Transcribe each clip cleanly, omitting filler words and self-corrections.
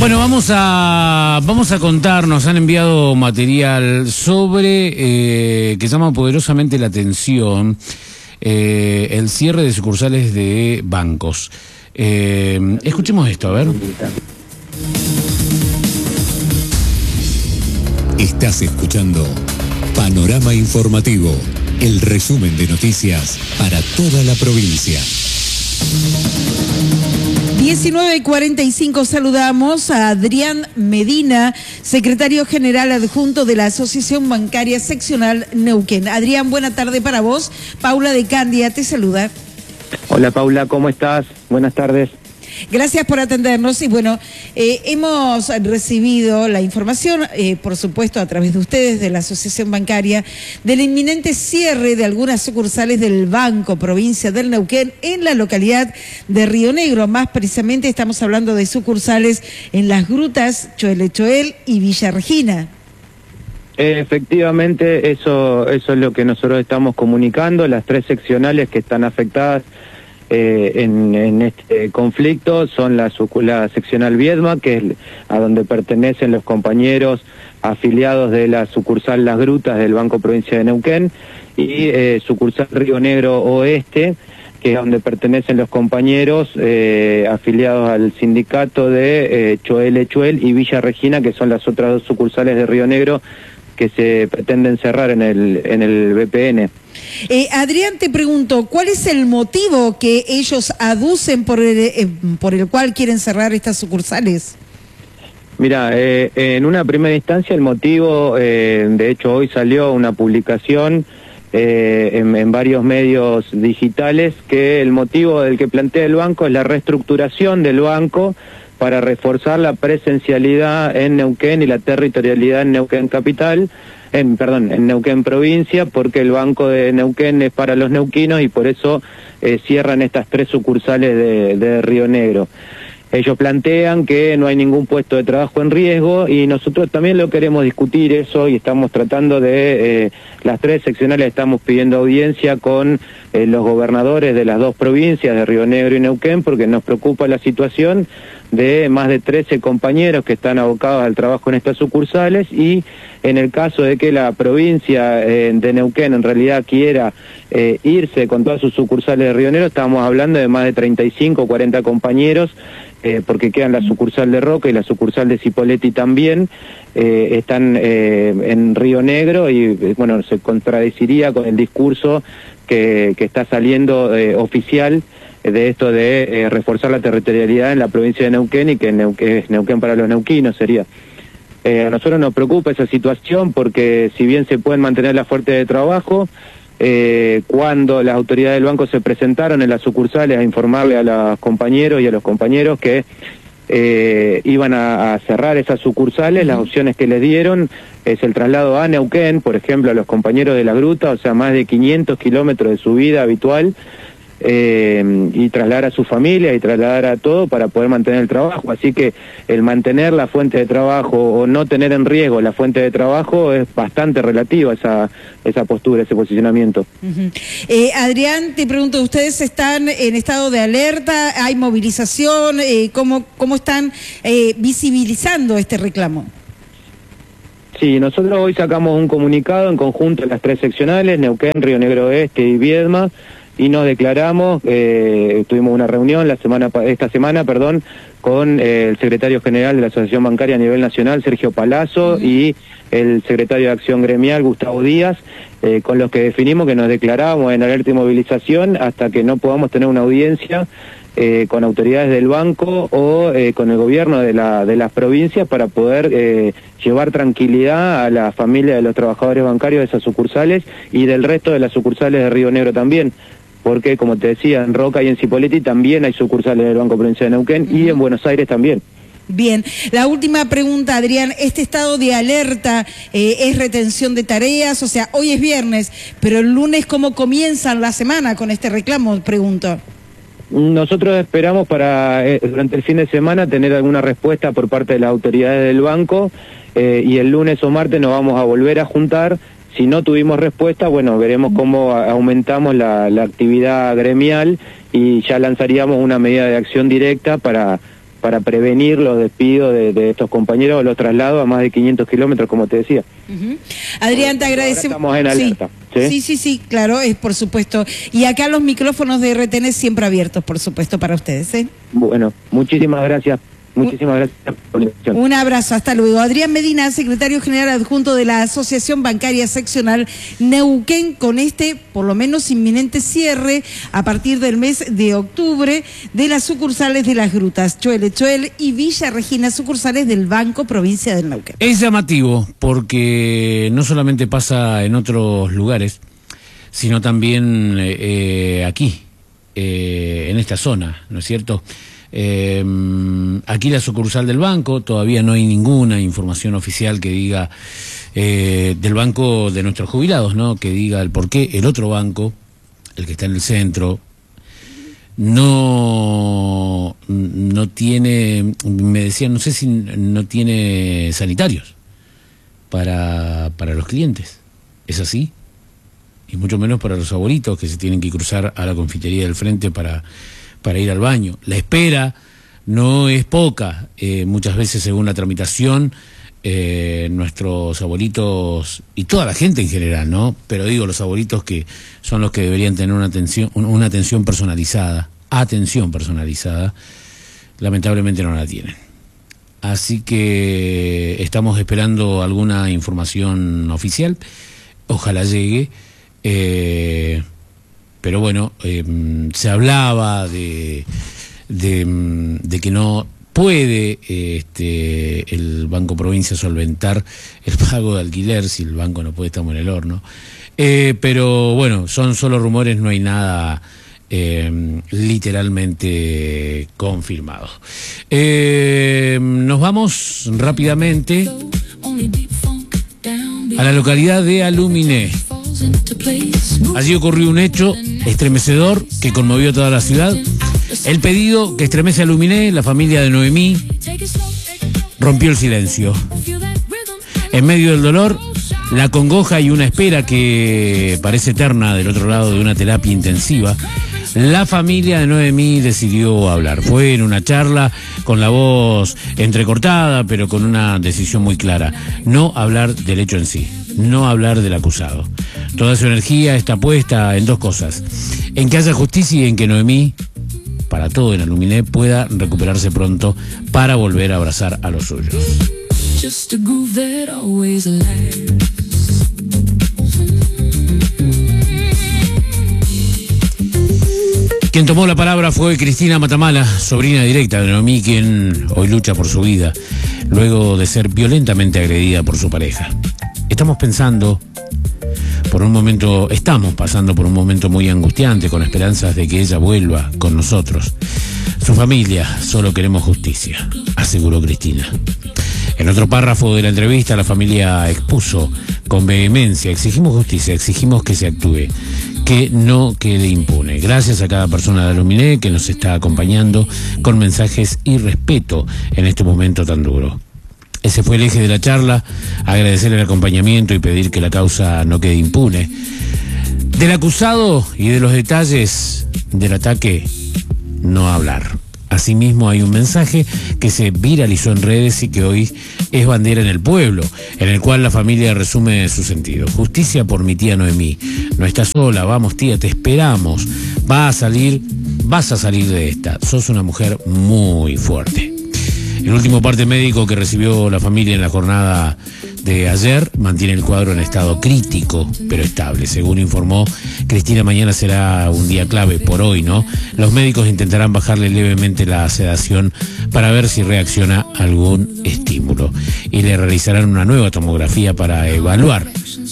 Bueno, vamos a contar, nos han enviado material sobre, que llama poderosamente la atención, el cierre de sucursales de bancos. Escuchemos esto, a ver. Estás escuchando Panorama Informativo, el resumen de noticias para toda la provincia. 19:45 saludamos a Adrián Medina, secretario general adjunto de la Asociación Bancaria Seccional Neuquén. Adrián, buena tarde para vos. Paula de Candia te saluda. Hola Paula, ¿cómo estás? Buenas tardes. Gracias por atendernos y bueno, hemos recibido la información, por supuesto a través de ustedes, de la Asociación Bancaria, del inminente cierre de algunas sucursales del Banco Provincia del Neuquén en la localidad de Río Negro. Más precisamente estamos hablando de sucursales en Las Grutas, Choel y Villa Regina. Efectivamente, eso es lo que nosotros estamos comunicando. Las tres seccionales que están afectadas en este conflicto son la seccional Viedma, que es a donde pertenecen los compañeros afiliados de la sucursal Las Grutas del Banco Provincia de Neuquén, y sucursal Río Negro Oeste, que es donde pertenecen los compañeros afiliados al sindicato de Choel y Villa Regina, que son las otras dos sucursales de Río Negro que se pretenden cerrar en el BPN. Adrián, te pregunto, ¿cuál es el motivo que ellos aducen por el cual quieren cerrar estas sucursales? Mira, en una primera instancia el motivo, de hecho hoy salió una publicación en varios medios digitales, que el motivo del que plantea el banco es la reestructuración del banco para reforzar la presencialidad en Neuquén y la territorialidad en Neuquén capital, en Neuquén provincia, porque el Banco de Neuquén es para los neuquinos y por eso cierran estas tres sucursales de Río Negro. Ellos plantean que no hay ningún puesto de trabajo en riesgo y nosotros también lo queremos discutir eso, y estamos tratando de, las tres seccionales estamos pidiendo audiencia con los gobernadores de las dos provincias de Río Negro y Neuquén, porque nos preocupa la situación de más de 13 compañeros que están abocados al trabajo en estas sucursales, y en el caso de que la provincia de Neuquén en realidad quiera irse con todas sus sucursales de Río Negro, estamos hablando de más de 35 o 40 compañeros, porque quedan la sucursal de Roca y la sucursal de Cipolletti también, están en Río Negro, y bueno, se contradeciría con el discurso que está saliendo oficial de esto de reforzar la territorialidad en la provincia de Neuquén, y que es Neuquén para los neuquinos sería. A nosotros nos preocupa esa situación porque si bien se pueden mantener las fuentes de trabajo, cuando las autoridades del banco se presentaron en las sucursales a informarle a los compañeros y a los compañeros que iban a cerrar esas sucursales, las opciones que les dieron es el traslado a Neuquén, por ejemplo, a los compañeros de La Gruta, o sea, más de 500 kilómetros de su vida habitual, y trasladar a su familia y trasladar a todo para poder mantener el trabajo. Así que el mantener la fuente de trabajo o no tener en riesgo la fuente de trabajo es bastante relativa esa postura, ese posicionamiento. Adrián, te pregunto, ¿ustedes están en estado de alerta? ¿Hay movilización? ¿Cómo están visibilizando este reclamo? Sí, nosotros hoy sacamos un comunicado en conjunto de las tres seccionales, Neuquén, Río Negro Oeste y Viedma, y nos declaramos, tuvimos una reunión esta semana, con el secretario general de la Asociación Bancaria a nivel nacional, Sergio Palazzo, y el secretario de Acción Gremial, Gustavo Díaz, con los que definimos que nos declarábamos en alerta y movilización hasta que no podamos tener una audiencia con autoridades del banco o con el gobierno de las provincias para poder llevar tranquilidad a la familia de los trabajadores bancarios de esas sucursales y del resto de las sucursales de Río Negro también. Porque, como te decía, en Roca y en Cipolletti también hay sucursales del Banco Provincia de Neuquén, y en Buenos Aires también. Bien, la última pregunta, Adrián, ¿este estado de alerta es retención de tareas? O sea, hoy es viernes, pero el lunes, ¿cómo comienzan la semana con este reclamo? Pregunto. Nosotros esperamos para durante el fin de semana tener alguna respuesta por parte de las autoridades del banco, y el lunes o martes nos vamos a volver a juntar. Si no tuvimos respuesta, bueno, veremos cómo aumentamos la actividad gremial y ya lanzaríamos una medida de acción directa para para prevenir los despidos de estos compañeros o los traslados a más de 500 kilómetros, como te decía. Adrián, te agradecemos. Estamos en alerta. Sí, claro, es por supuesto. Y acá los micrófonos de RTN siempre abiertos, por supuesto, para ustedes, ¿eh? Bueno, muchísimas gracias. Muchísimas gracias por la invitación. Un abrazo, hasta luego. Adrián Medina, secretario general adjunto de la Asociación Bancaria Seccional Neuquén, con por lo menos inminente cierre a partir del mes de octubre de las sucursales de Las Grutas, Choel y Villa Regina, sucursales del Banco Provincia del Neuquén. Es llamativo porque no solamente pasa en otros lugares, sino también aquí, en esta zona, ¿no es cierto? Aquí la sucursal del banco, todavía no hay ninguna información oficial que diga del banco de nuestros jubilados, ¿no? Que diga el por qué el otro banco, el que está en el centro, no tiene, me decían, no sé si no tiene sanitarios para los clientes. ¿Es así? Y mucho menos para los abuelitos que se tienen que cruzar a la confitería del frente para ir al baño. La espera no es poca, muchas veces según la tramitación, nuestros abuelitos y toda la gente en general, ¿no? Pero digo, los abuelitos que son los que deberían tener una atención personalizada, lamentablemente no la tienen. Así que estamos esperando alguna información oficial, ojalá llegue, pero bueno, se hablaba de que no puede el Banco Provincia solventar el pago de alquiler, si el banco no puede, estamos en el horno. Pero bueno, son solo rumores, no hay nada literalmente confirmado. Nos vamos rápidamente a la localidad de Aluminé. Allí ocurrió un hecho estremecedor que conmovió a toda la ciudad. El pedido que estremece a Aluminé, la familia de Noemí, rompió el silencio. En medio del dolor, la congoja y una espera que parece eterna del otro lado de una terapia intensiva, la familia de Noemí decidió hablar. Fue en una charla con la voz entrecortada, pero con una decisión muy clara: no hablar del hecho en sí, no hablar del acusado. Toda su energía está puesta en dos cosas: en que haya justicia y en que Noemí, para todo en Aluminé, pueda recuperarse pronto para volver a abrazar a los suyos. Quien tomó la palabra fue Cristina Matamala, sobrina directa de Noemí, quien hoy lucha por su vida, luego de ser violentamente agredida por su pareja. Estamos pasando por un momento muy angustiante, con esperanzas de que ella vuelva con nosotros. Su familia, solo queremos justicia, aseguró Cristina. En otro párrafo de la entrevista, la familia expuso con vehemencia: exigimos justicia, exigimos que se actúe, que no quede impune. Gracias a cada persona de Aluminé que nos está acompañando con mensajes y respeto en este momento tan duro. Ese fue el eje de la charla: agradecer el acompañamiento y pedir que la causa no quede impune. Del acusado y de los detalles del ataque, no hablar. Asimismo, hay un mensaje que se viralizó en redes y que hoy es bandera en el pueblo, en el cual la familia resume su sentido: justicia por mi tía Noemí. No estás sola, vamos tía, te esperamos. Vas a salir de esta. Sos una mujer muy fuerte. El último parte médico que recibió la familia en la jornada de ayer mantiene el cuadro en estado crítico, pero estable. Según informó Cristina, mañana será un día clave por hoy, ¿no? Los médicos intentarán bajarle levemente la sedación para ver si reacciona a algún estímulo. Y le realizarán una nueva tomografía para evaluar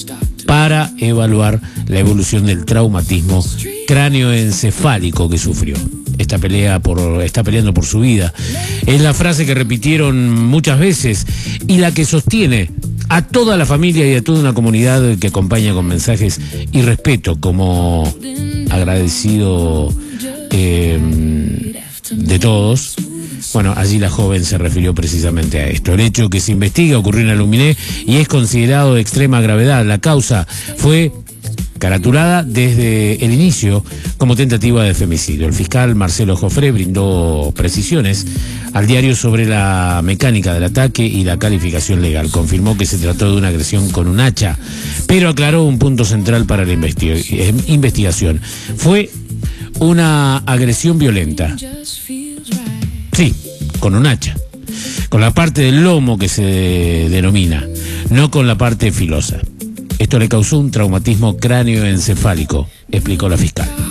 la evolución del traumatismo cráneoencefálico que sufrió. Está peleando por su vida. Es la frase que repitieron muchas veces y la que sostiene a toda la familia y a toda una comunidad que acompaña con mensajes y respeto, como agradecido de todos. Bueno, allí la joven se refirió precisamente a esto. El hecho que se investiga ocurrió en Aluminé y es considerado de extrema gravedad. La causa fue caratulada desde el inicio como tentativa de femicidio. El fiscal Marcelo Jofré brindó precisiones al diario sobre la mecánica del ataque y la calificación legal. Confirmó que se trató de una agresión con un hacha, pero aclaró un punto central para la investigación. Fue una agresión violenta. Sí, con un hacha. Con la parte del lomo que se denomina, no con la parte filosa. Esto le causó un traumatismo cráneoencefálico, explicó la fiscal.